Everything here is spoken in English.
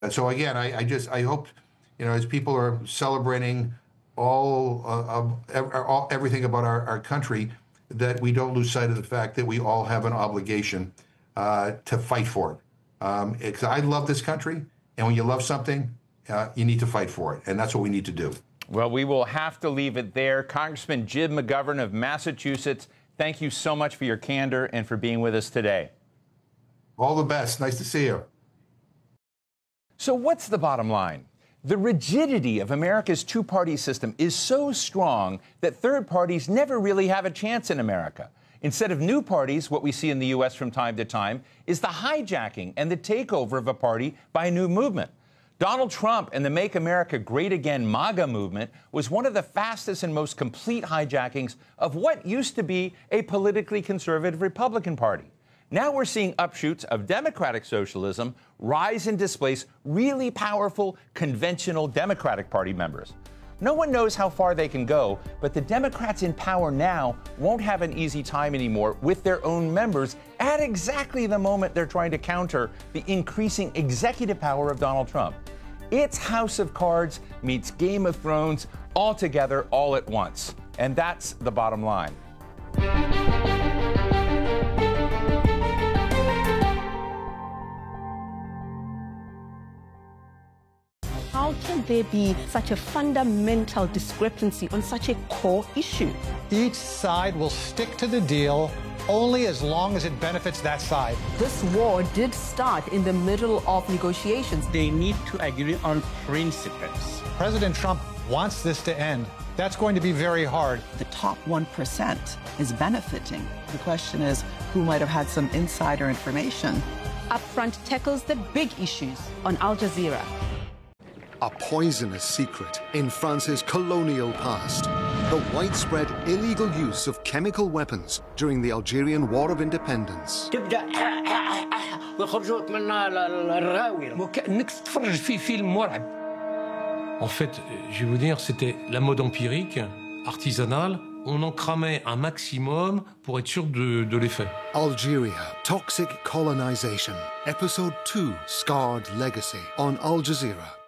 So again, I hope, as people are celebrating everything about our country, that we don't lose sight of the fact that we all have an obligation to fight for it. Because I love this country, and when you love something, you need to fight for it, and that's what we need to do. Well, we will have to leave it there. Congressman Jim McGovern of Massachusetts, thank you so much for your candor and for being with us today. All the best. Nice to see you. So what's the bottom line? The rigidity of America's two-party system is so strong that third parties never really have a chance in America. Instead of new parties, what we see in the U.S. from time to time is the hijacking and the takeover of a party by a new movement. Donald Trump and the Make America Great Again MAGA movement was one of the fastest and most complete hijackings of what used to be a politically conservative Republican Party. Now we're seeing upshoots of democratic socialism rise and displace really powerful, conventional Democratic Party members. No one knows how far they can go, but the Democrats in power now won't have an easy time anymore with their own members at exactly the moment they're trying to counter the increasing executive power of Donald Trump. It's House of Cards meets Game of Thrones all together, all at once. And that's the bottom line. How can there be such a fundamental discrepancy on such a core issue? Each side will stick to the deal only as long as it benefits that side. This war did start in the middle of negotiations. They need to agree on principles. President Trump wants this to end. That's going to be very hard. The top 1% is benefiting. The question is, who might have had some insider information? Upfront tackles the big issues on Al Jazeera. A poisonous secret in France's colonial past. The widespread illegal use of chemical weapons during the Algerian War of Independence. En fait, je vais vous dire, c'était la mode empirique, artisanale. On en cramait un maximum pour être sûr de l'effet. Algeria, Toxic Colonization. Episode 2, Scarred Legacy on Al Jazeera.